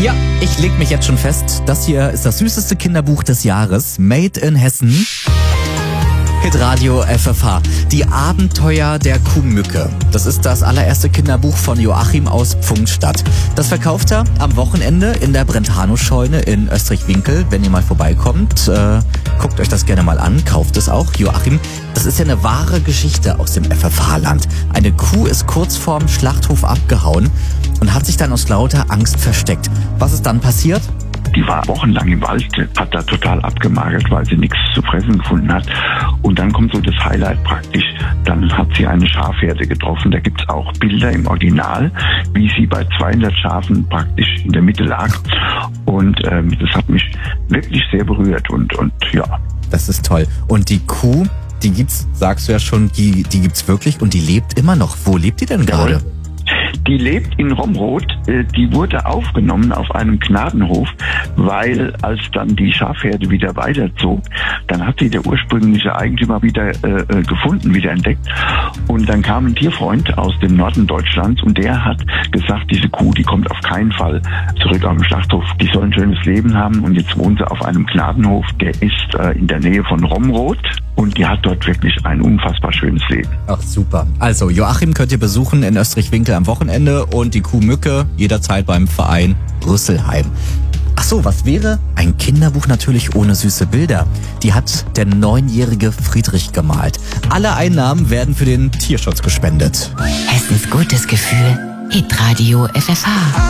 Ja, ich leg mich jetzt schon fest. Das hier ist das süßeste Kinderbuch des Jahres. Made in Hessen. Hitradio FFH. Die Abenteuer der Kuhmücke. Das ist das allererste Kinderbuch von Joachim aus Pfungstadt. Das verkauft er am Wochenende in der Brentano-Scheune in Österreich-Winkel. Wenn ihr mal vorbeikommt, guckt euch das gerne mal an, kauft es auch. Joachim, das ist ja eine wahre Geschichte aus dem FFH-Land. Eine Kuh ist kurz vorm Schlachthof abgehauen und hat sich dann aus lauter Angst versteckt. Was ist dann passiert? Die war wochenlang im Wald, hat da total abgemagert, weil sie nichts zu fressen gefunden hat. Und dann kommt so das Highlight praktisch. Dann hat sie eine Schafherde getroffen. Da gibt's auch Bilder im Original, wie sie bei 200 Schafen praktisch in der Mitte lag. Und das hat mich wirklich sehr berührt. Und ja. Das ist toll. Und die Kuh, die gibt's, sagst du ja schon, die gibt's wirklich und die lebt immer noch. Wo lebt die denn gerade? Jawohl. Die lebt in Romroth. Die wurde aufgenommen auf einem Gnadenhof, weil als dann die Schafherde wieder weiterzog, dann hat sie der ursprüngliche Eigentümer wieder gefunden, wieder entdeckt. Und dann kam ein Tierfreund aus dem Norden Deutschlands und der hat gesagt, diese Kuh, die kommt auf keinen Fall zurück auf den Schlachthof. Die soll ein schönes Leben haben und jetzt wohnt sie auf einem Gnadenhof, der ist in der Nähe von Romroth. Und die hat dort wirklich ein unfassbar schönes Leben. Ach, super. Also, Joachim könnt ihr besuchen in Österreich-Winkel am Wochenende und die Kuhmücke jederzeit beim Verein Rüsselheim. Ach so, was wäre ein Kinderbuch natürlich ohne süße Bilder? Die hat der 9-jährige Friedrich gemalt. Alle Einnahmen werden für den Tierschutz gespendet. Hessens gutes Gefühl. Hitradio FFH.